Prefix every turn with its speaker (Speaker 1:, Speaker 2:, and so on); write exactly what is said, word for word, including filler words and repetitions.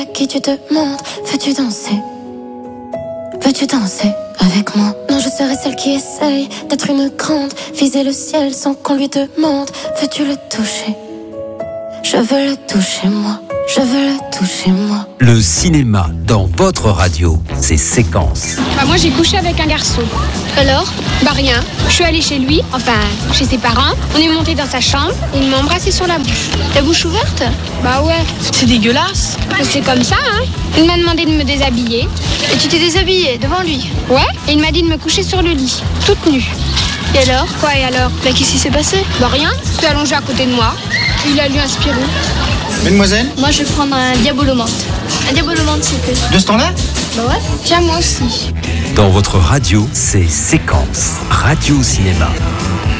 Speaker 1: À qui tu demandes, veux-tu danser? Veux-tu danser avec moi? Non, je serai celle qui essaye d'être une grande, viser le ciel sans qu'on lui demande. Veux-tu le toucher? Je veux le toucher moi, je veux le toucher moi.
Speaker 2: Le cinéma dans votre radio, c'est Séquence.
Speaker 3: Bah moi j'ai couché avec un garçon.
Speaker 4: Alors?
Speaker 3: Bah rien. Je suis allée chez lui, enfin chez ses parents. On est monté dans sa chambre et il m'a embrassé sur la bouche.
Speaker 4: La bouche ouverte?
Speaker 3: Bah ouais.
Speaker 4: C'est dégueulasse.
Speaker 3: Mais c'est comme ça, hein. Il m'a demandé de me déshabiller.
Speaker 4: Et tu t'es déshabillée devant lui?
Speaker 3: Ouais. Et il m'a dit de me coucher sur le lit, toute nue.
Speaker 4: Et alors?
Speaker 3: Quoi et alors?
Speaker 4: Bah qu'est-ce qui s'est passé?
Speaker 3: Bah rien. J'étais allongée à côté de moi. Il a lu un Spirou.
Speaker 5: Mademoiselle?
Speaker 4: Moi je vais prendre un diabolomante. Un diabolomante s'il te plaît.
Speaker 5: De ce temps-là?
Speaker 4: Bah ouais.
Speaker 3: Tiens, moi aussi.
Speaker 2: Dans votre radio, c'est Séquence. Radio Cinéma.